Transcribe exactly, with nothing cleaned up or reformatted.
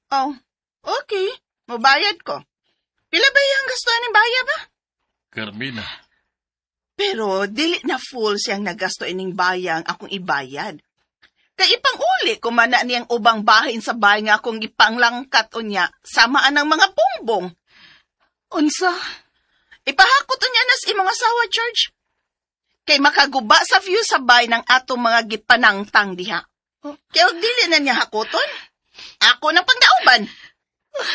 Oh, okay. Mabayad ko. Pila ba yung gasto ni baya ba? Carmina. Pero dili na full siyang nagasto ining bayang akong ibayad. Kay ipang-uli ko man na niyang ubang bahin sa bahay nga akong ipanglangkat unya samaan ng mga bumbong. Unsa? Ipahakot unya nas imong asawa, George. Kay makaguba sa view sa bahay ng atong mga gipanangtang diha. Kaya og dili na niya hakoton. Ako na pagdauban.